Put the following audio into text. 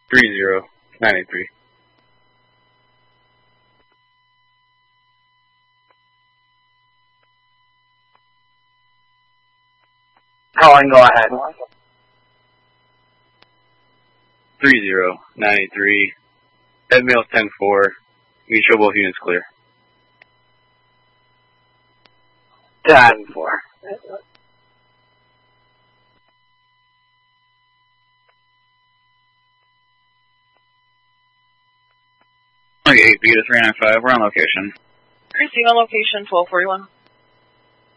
30983. Calling, go ahead. 30983. Head mail's 10-4. We show both units clear. 10-4. Okay, Beta 395, we're on location. Christina, location 1241.